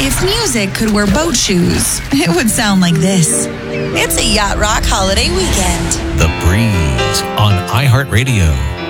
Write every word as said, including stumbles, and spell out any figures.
If music could wear boat shoes, it would sound like this. It's a Yacht Rock holiday weekend. The Breeze on iHeartRadio.